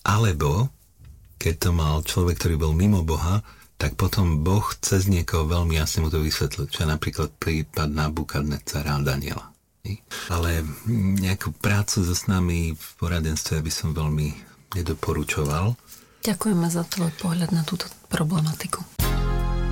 Alebo keď to mal človek, ktorý bol mimo Boha, tak potom Boh cez niekoho veľmi jasne mu to vysvetlil, čo je napríklad prípad Nabukadnecara a Daniela. Ale nejakú prácu so nami v poradenstve by som veľmi nedoporučoval. Ďakujeme za tvoj pohľad na túto problematiku.